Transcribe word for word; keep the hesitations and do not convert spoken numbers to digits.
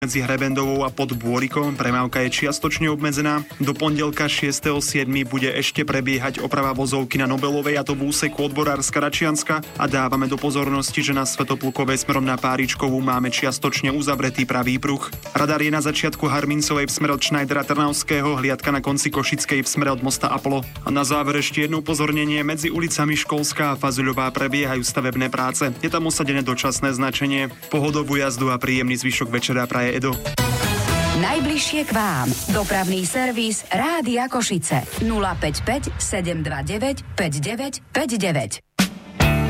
medzi Hrebendovou a pod Bôrikom. Premávka je čiastočne obmedzená. Do pondelka šiesteho siedmeho bude ešte prebiehať oprava vozovky na Nobelovej, a to v úseku Odborárska Račianska, a dávame do pozornosti, že na Svätoplukovej smerom na Páričkovú máme čiastočne uzavretý pravý pruh. Radar je na začiatku Harmincovej v smere od Schneidera Trnavského, hliadka na konci Košickej v smere od mosta Apollo. A na záver ešte jedno upozornenie: medzi ulicami Školská a Fazuľová prebiehajú stavebné práce. Je tam osadené dočasné značenie. Pohodovú jazdu a príjemný zvyšok večera praje Edo. Najbližšie k vám. Dopravný servis Rádia Košice. nula päť päť sedem dva deväť päť deväť päť deväť.